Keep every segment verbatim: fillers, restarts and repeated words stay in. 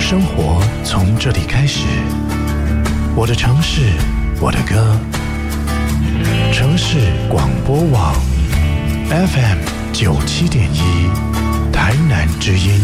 生活从这里开始，我的城市，我的歌。城市广播网 F M 九七点一，台南之音。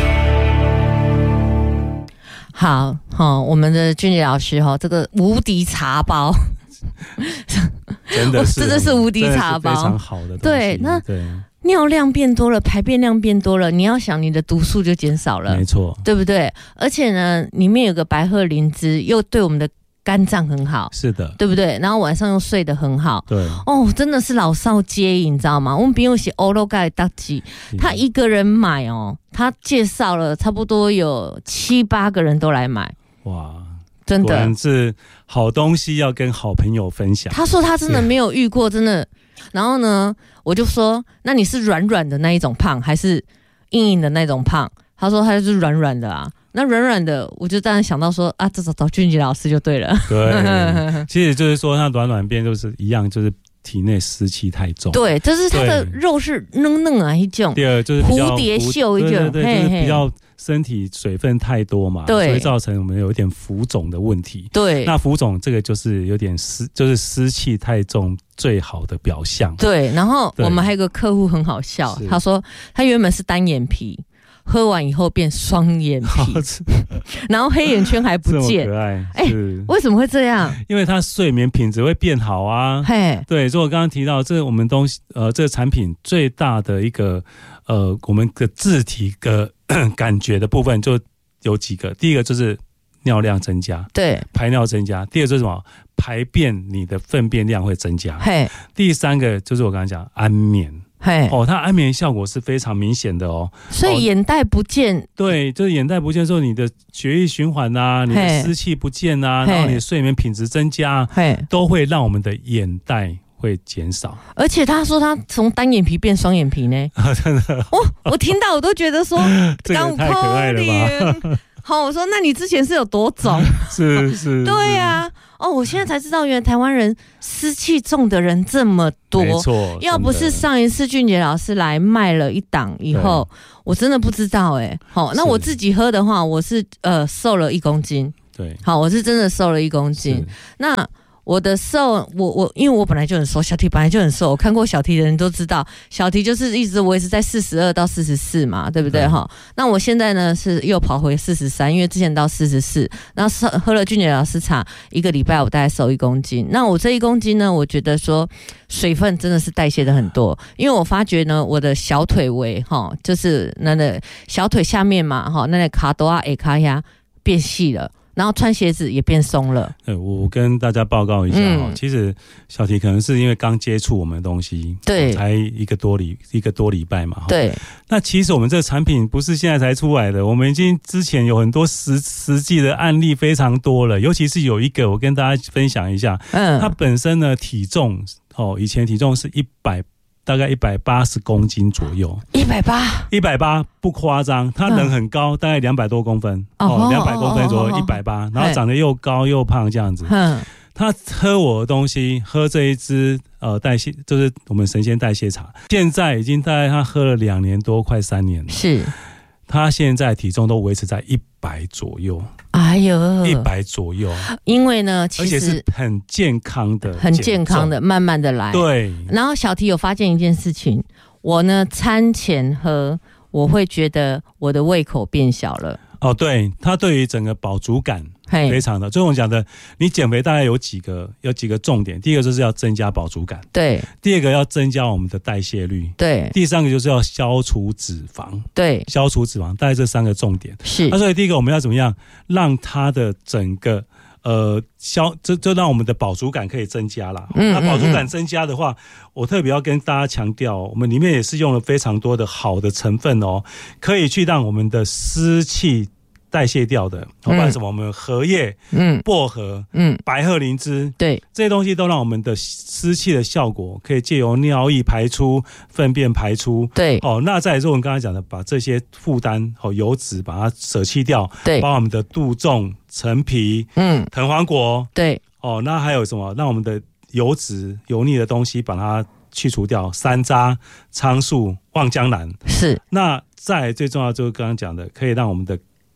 好，好，我们的俊杰老师哈，这个无敌茶包， 真的是， 真的是无敌茶包， 非常好的东西。 对，那对。 尿量变多了，排便量变多了，你要想你的毒素就减少了， 没错， 对不对？而且呢，里面有个白鹤灵芝，又对我们的肝脏很好， 是的， 对不对？然后晚上又睡得很好， 对， 哦，真的是老少皆宜，你知道吗？我们不用写欧罗盖大吉，他一个人买哦，他介绍了差不多有七八个人都来买， 哇， 真的， 果然是好东西要跟好朋友分享。 他说他真的没有遇过，真的。然后呢，我就说，那你是软软的那一种胖，还是硬硬的那种胖？他说他就是软软的啊。那软软的，我就当然想到说啊，这找找俊杰老师就对了。 对，其实就是说，它软软变就是一样，就是体内湿气太重。 对，就是它的肉是嫩嫩啊一种。 第二就是比较蝴蝶袖一种， 对对对，就是比较身体水分太多嘛， 对， 所以造成我们有一点浮肿的问题。 对， 那浮肿这个就是有点湿，就是湿气太重最好的表象。 对，然后我们还有个客户很好笑，他说他原本是单眼皮。喝完以后变双眼皮，然后黑眼圈还不见， 这么可爱。 哎、欸，为什么会这样？ 因为它睡眠品质会变好啊。嘿，对，所以我刚刚提到，这我们东西，呃，这个产品最大的一个，呃，我们的自体的感觉的部分就有几个。第一个就是尿量增加， 对， 排尿增加；第二就是什么？排便，你的粪便量会增加。嘿，第三个就是我刚才讲安眠。嘿，哦，它安眠效果是非常明显的哦， 所以眼袋不见，哦、 对，就是眼袋不见的时候，你的血液循环啊，你的湿气不见啊，然后你的睡眠品质增加，都会让我们的眼袋会减少。 而且他说他从单眼皮变双眼皮呢， 啊，真的， 我我听到我都觉得说， 这个太可爱了吧。 好，我说那你之前是有多肿？ 是是， 对呀、啊，哦，我现在才知道，原来台湾人湿气重的人这么多。 没错， 要不是上一次俊杰老师来卖了一档以后，我真的不知道哎、欸。好，那我自己喝的话，我是呃瘦了一公斤。 对， 好，我是真的瘦了一公斤。那我的瘦，我我因为我本来就很瘦，小提本来就很瘦，我看过小提的人都知道，小提就是一直维持在四十二到四十四嘛，对不对哈？那我现在呢是又跑回四十三，因为之前到四十四，然后喝了俊杰老师茶一个礼拜，我大概瘦一公斤。那我这一公斤呢，我觉得说水分真的是代谢的很多，因为我发觉呢，我的小腿围哈，就是那个小腿下面嘛哈，那个卡多啊、A 卡呀变细了。然后穿鞋子也变松了。 对，我跟大家报告一下哈、嗯，其实小提可能是因为刚接触我们的东西， 对， 才一个多礼一个多礼拜嘛。 对， 那其实我们这个产品不是现在才出来的，我们已经之前有很多实实际的案例非常多了，尤其是有一个我跟大家分享一下，嗯，它本身呢体重哦，以前体重是一百。大概一百八十公斤左右， 一百八，一百八不夸张。他人很高，嗯、大概两百多公分，哦，两百公分左右，一百八，然后长得又高又胖这样子。嗯，他喝我的东西，喝这一支呃代谢，就是我们神仙代谢茶，现在已经大概他喝了两年多，快三年了。 是， 他现在体重都维持在一百左右。 哎呦， 一百左右， 因为呢，其实而且是很健康的， 很健康的，慢慢的来。 对。 然后小提有发现一件事情，我呢餐前喝，我会觉得我的胃口变小了。 哦，对，它对于整个饱足感非常的，所以我讲的，你减肥大概有几个有几个重点，第一个就是要增加饱足感， 对； 第二个要增加我们的代谢率， 对； 第三个就是要消除脂肪， 对， 消除脂肪，大概这三个重点是。 那所以第一个我们要怎么样让它的整个呃消，这就让我们的饱足感可以增加啦。嗯，那饱足感增加的话，我特别要跟大家强调，我们里面也是用了非常多的好的成分哦，可以去让我们的湿气代谢掉的，包括什么？我们荷叶、嗯、薄荷、嗯、白鹤灵芝，对，这些东西都让我们的湿气的效果可以借由尿液排出、粪便排出。对，哦，那再来说我们刚才讲的，把这些负担和油脂把它舍弃掉，对，包括我们的杜仲、陈皮、嗯、藤黄果，对，哦，那还有什么？让我们的油脂、油腻的东西把它去除掉，山楂、苍术、望江兰，是。那再来最重要就是刚刚讲的，可以让我们的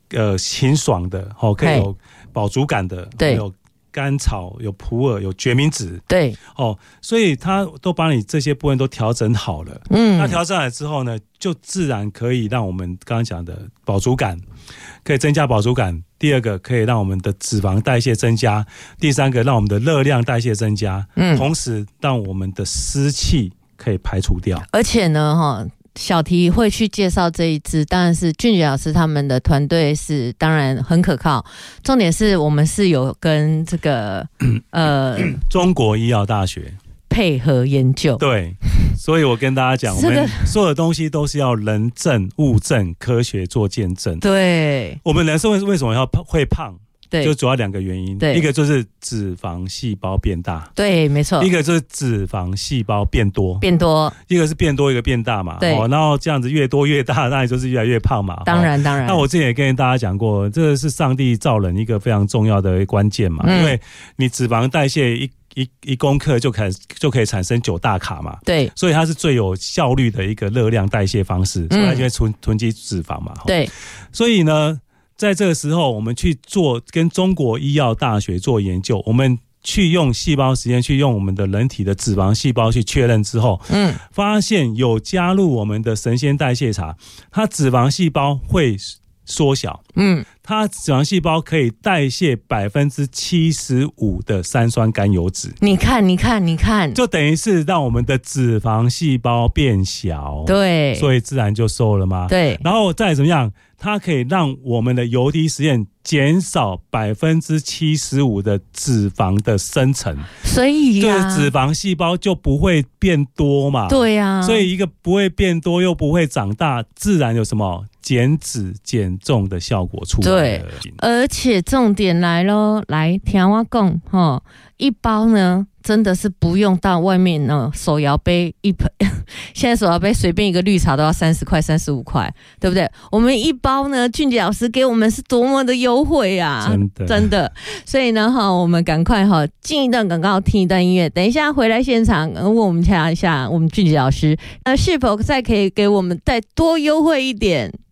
呃清爽的，哦，可以有饱足感的， 对， 有甘草，有普洱，有决明子， 对， 哦，所以它都把你这些部分都调整好了。嗯，那调整好之后呢，就自然可以让我们刚刚讲的饱足感，可以增加饱足感。第二个可以让我们的脂肪代谢增加，第三个让我们的热量代谢增加，嗯，同时让我们的湿气可以排除掉。 而且呢，哈。小提会去介绍这一支，当然是俊杰老师他们的团队是当然很可靠。重点是我们是有跟这个呃中国医药大学配合研究， 对，所以我跟大家讲，我们所有的东西都是要人证、物证、科学做见证。 对， 我们人生为什么要会胖？ 对， 就主要两个原因，一个就是脂肪细胞变大， 对，没错； 一个就是脂肪细胞变多， 变多， 一个是变多，一个变大嘛。 对， 哦，然后这样子越多越大，当然就是越来越胖嘛。 当然，当然。 那我之前也跟大家讲过，这是上帝造人一个非常重要的关键嘛，嗯、因为你脂肪代谢一一一公克就可就可以产生九大卡嘛， 对， 所以它是最有效率的一个热量代谢方式，所以它就会囤囤积脂肪嘛。 对， 所以呢。在这个时候，我们去做跟中国医药大学做研究，我们去用细胞实验，去用我们的人体的脂肪细胞去确认之后，嗯，发现有加入我们的神仙代谢茶，它脂肪细胞会缩小，嗯，它脂肪细胞可以代谢百分之七十五的三酸甘油脂。 你看，你看，你看， 就等于是让我们的脂肪细胞变小， 对， 所以自然就瘦了吗？ 对， 然后再怎么样？它可以让我们的油滴实验减少百分之七十五的脂肪的生成， 所以呀、 啊，脂肪细胞就不会变多嘛。 对呀、啊， 所以一个不会变多又不会长大，自然有什么减脂减重的效果出来。 对，而且重点来咯，来听我讲哈，一包呢。真的是不用到外面呢，手摇杯一盆，现在手摇杯随便一个绿茶都要三十块、三十五块，对不对？我们一包呢，俊杰老师给我们是多么的优惠啊！ 真的， 真的。所以呢，哈，我们赶快哈进一段广告，听一段音乐。等一下回来现场，问我们瞧一下，我们俊杰老师呃是否再可以给我们再多优惠一点？